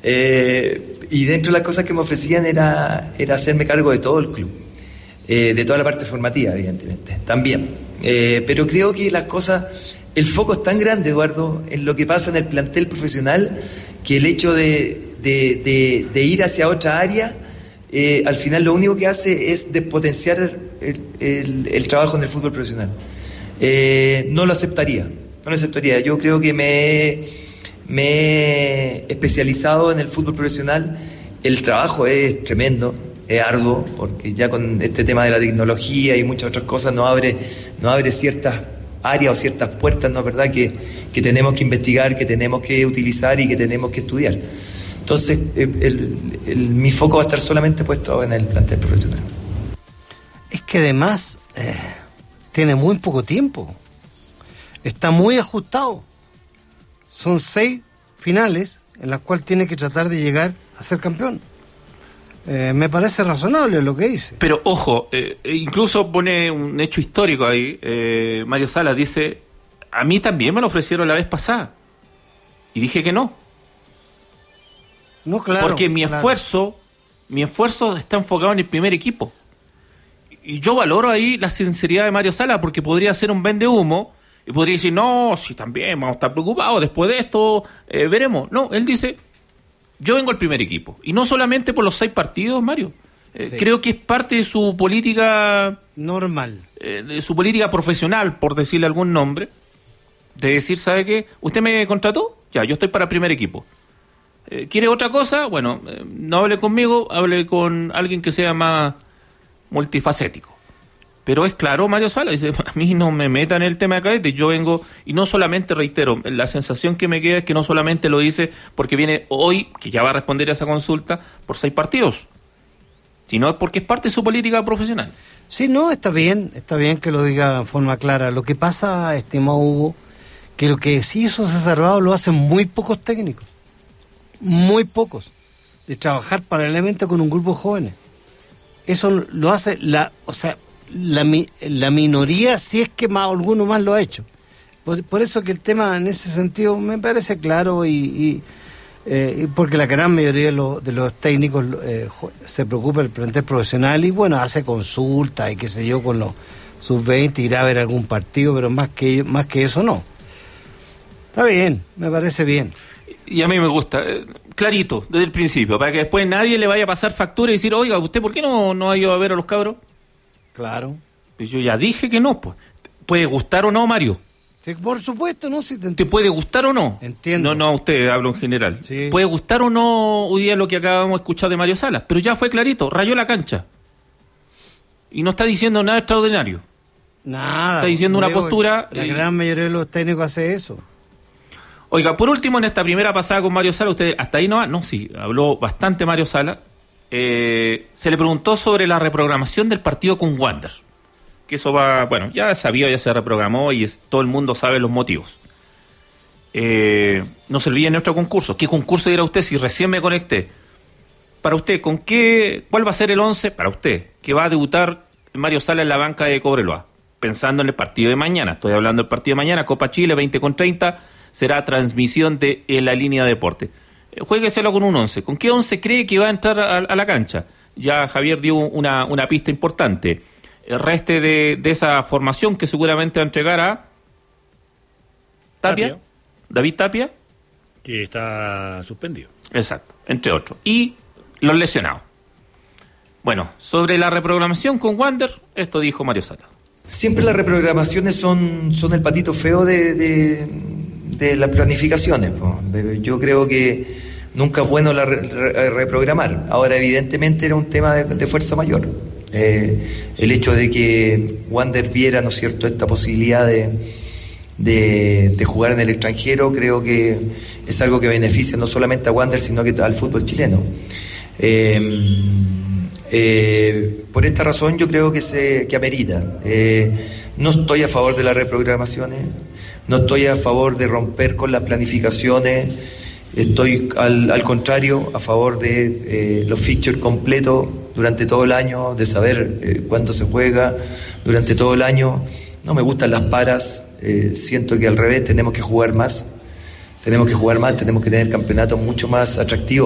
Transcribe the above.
Y dentro de las cosas que me ofrecían era hacerme cargo de todo el club, de toda la parte formativa, evidentemente, también. Pero creo que las cosas, el foco es tan grande, Eduardo, en lo que pasa en el plantel profesional, que el hecho de ir hacia otra área, al final lo único que hace es despotenciar el trabajo en el fútbol profesional. No lo aceptaría. Yo creo que me he especializado en el fútbol profesional. El trabajo es tremendo, es arduo, porque ya con este tema de la tecnología y muchas otras cosas nos abre ciertas áreas o ciertas puertas, ¿no es verdad?, que tenemos que investigar, que tenemos que utilizar y que tenemos que estudiar. Entonces, mi foco va a estar solamente puesto en el plantel profesional. Es que además tiene muy poco tiempo. Está muy ajustado. Son 6 finales en las cuales tiene que tratar de llegar a ser campeón. Me parece razonable lo que dice. Pero ojo, incluso pone un hecho histórico ahí. Mario Salas dice: a mí también me lo ofrecieron la vez pasada y dije que no. No, claro. Porque mi esfuerzo está enfocado en el primer equipo. Y yo valoro ahí la sinceridad de Mario Salas, porque podría ser un vendehumo y podría decir: no, sí, también vamos a estar preocupados, después de esto veremos. No, él dice: yo vengo al primer equipo. Y no solamente por los 6 partidos, Mario. Sí. Creo que es parte de su política normal, de su política profesional, por decirle algún nombre, de decir: ¿sabe qué? ¿Usted me contrató? Ya, yo estoy para el primer equipo. ¿Quiere otra cosa? Bueno, no hable conmigo, hable con alguien que sea más multifacético. Pero es claro, Mario Salas dice: a mí no me metan en el tema de cadete, yo vengo, y no solamente, reitero, la sensación que me queda es que no solamente lo dice porque viene hoy, que ya va a responder a esa consulta, por 6 partidos, sino porque es parte de su política profesional. Sí, no, está bien que lo diga en forma clara. Lo que pasa, estimado Hugo, que lo que sí hizo César Bravo lo hacen muy pocos técnicos, muy pocos, de trabajar paralelamente con un grupo de jóvenes. Eso lo hace la minoría, si es que alguno más lo ha hecho. Por eso que el tema en ese sentido me parece claro, y porque la gran mayoría de los técnicos se preocupa del plantel profesional y bueno, hace consultas y qué sé yo con los sub-20, irá a ver algún partido, pero más que eso no. Está bien, me parece bien. Y a mí me gusta, clarito, desde el principio, para que después nadie le vaya a pasar factura y decir: oiga, ¿usted por qué no ha ido a ver a los cabros? Claro. Pues yo ya dije que no, pues. ¿Puede gustar o no, Mario? Sí, por supuesto, ¿no? Si ¿Te puede gustar o no? Entiendo. No, a usted hablo en general. Sí. ¿Puede gustar o no hoy día lo que acabamos de escuchar de Mario Salas? Pero ya fue clarito, rayó la cancha. Y no está diciendo nada extraordinario. Nada. Está diciendo una postura... La gran mayoría de los técnicos hace eso. Oiga, por último, en esta primera pasada con Mario Salas, usted hasta ahí no va. No, sí, habló bastante Mario Salas. Se le preguntó sobre la reprogramación del partido con Wander. Que eso va, bueno, ya sabía, ya se reprogramó y todo el mundo sabe los motivos. No se olvide nuestro concurso. ¿Qué concurso dirá usted si recién me conecté? Para usted, ¿cuál va a ser el 11 para usted que va a debutar Mario Salas en la banca de Cobreloa? Pensando en el partido de mañana. Estoy hablando del partido de mañana, Copa Chile, 20:30. Será transmisión de La Línea Deporte. Juégueselo con un 11. ¿Con qué 11 cree que va a entrar a la cancha? Ya Javier dio una pista importante. El resto de esa formación que seguramente va a entregar a Tapia. David Tapia. Que está suspendido. Exacto, entre otros. Y los lesionados. Bueno, sobre la reprogramación con Wander, esto dijo Mario Salas. Siempre las reprogramaciones son el patito feo de las planificaciones. Yo creo que nunca es bueno reprogramar. Ahora, evidentemente, era un tema de fuerza mayor. El hecho de que Wander viera, ¿no es cierto?, esta posibilidad de jugar en el extranjero, creo que es algo que beneficia no solamente a Wander, sino que al fútbol chileno. Por esta razón yo creo que amerita. No estoy a favor de las reprogramaciones, no estoy a favor de romper con las planificaciones, estoy al contrario a favor de los fixtures completos durante todo el año, de saber cuándo se juega durante todo el año. No me gustan las paras, siento que al revés tenemos que jugar más, tenemos que tener campeonatos mucho más atractivos